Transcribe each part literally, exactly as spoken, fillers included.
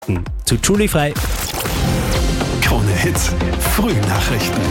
Zu Julie Frei. Krone Hits, Frühnachrichten.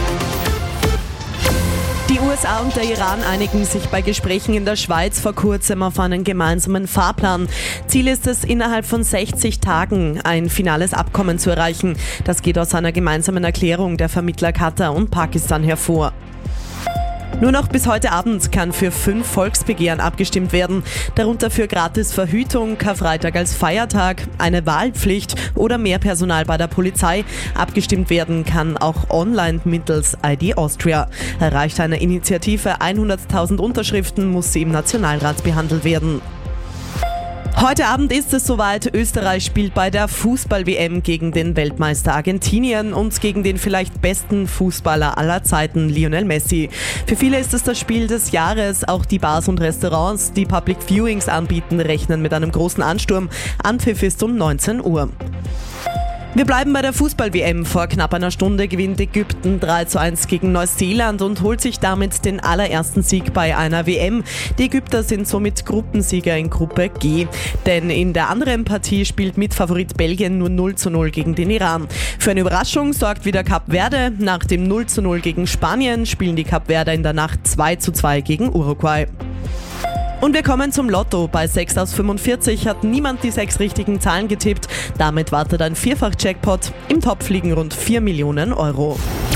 Die U S A und der Iran einigen sich bei Gesprächen in der Schweiz vor kurzem auf einen gemeinsamen Fahrplan. Ziel ist es, innerhalb von sechzig Tagen ein finales Abkommen zu erreichen. Das geht aus einer gemeinsamen Erklärung der Vermittler Katar und Pakistan hervor. Nur noch bis heute Abend kann für fünf Volksbegehren abgestimmt werden, darunter für Gratisverhütung, Karfreitag als Feiertag, eine Wahlpflicht oder mehr Personal bei der Polizei. Abgestimmt werden kann auch online mittels I D Austria. Erreicht eine Initiative hunderttausend Unterschriften, muss sie im Nationalrat behandelt werden. Heute Abend ist es soweit. Österreich spielt bei der Fußball-W M gegen den Weltmeister Argentinien und gegen den vielleicht besten Fußballer aller Zeiten, Lionel Messi. Für viele ist es das Spiel des Jahres. Auch die Bars und Restaurants, die Public Viewings anbieten, rechnen mit einem großen Ansturm. Anpfiff ist um neunzehn Uhr. Wir bleiben bei der Fußball-W M. Vor knapp einer Stunde gewinnt Ägypten drei zu eins gegen Neuseeland und holt sich damit den allerersten Sieg bei einer W M. Die Ägypter sind somit Gruppensieger in Gruppe G. Denn in der anderen Partie spielt Mitfavorit Belgien nur null zu null gegen den Iran. Für eine Überraschung sorgt wieder Kap Verde. Nach dem null zu null gegen Spanien spielen die Kapverder in der Nacht zwei zu zwei gegen Uruguay. Und wir kommen zum Lotto. Bei sechs aus fünfundvierzig hat niemand die sechs richtigen Zahlen getippt. Damit wartet ein Vierfach-Jackpot. Im Topf liegen rund vier Millionen Euro.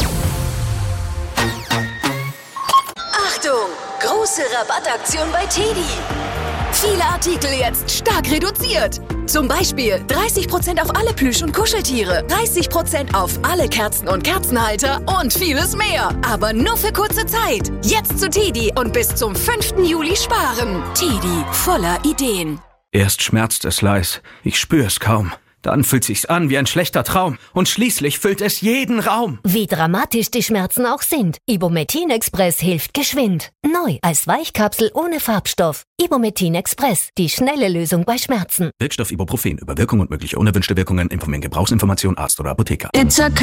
Achtung! Große Rabattaktion bei Teddy. Viele Artikel jetzt stark reduziert. Zum Beispiel dreißig Prozent auf alle Plüsch- und Kuscheltiere, dreißig Prozent auf alle Kerzen und Kerzenhalter und vieles mehr. Aber nur für kurze Zeit. Jetzt zu Teddy und bis zum fünften Juli sparen. Teddy, voller Ideen. Erst schmerzt es leis, ich spür's kaum. Dann fühlt sich's an wie ein schlechter Traum. Und schließlich füllt es jeden Raum. Wie dramatisch die Schmerzen auch sind, Ibumetin Express hilft geschwind. Neu als Weichkapsel ohne Farbstoff. Ibumetin Express, die schnelle Lösung bei Schmerzen. Wirkstoff Ibuprofen. Über Wirkung und mögliche unerwünschte Wirkungen informieren Gebrauchsinformation Arzt oder Apotheker. It's okay.